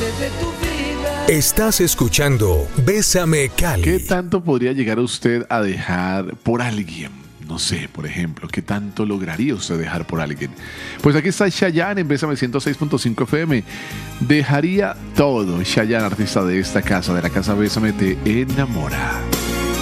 Estás escuchando Bésame Cali. ¿Qué tanto podría llegar usted a dejar por alguien? No sé, por ejemplo, ¿qué tanto lograría usted dejar por alguien? Pues aquí está Chayanne en Bésame 106.5 FM. Dejaría todo. Chayanne, artista de esta casa, de la casa Bésame, te enamora.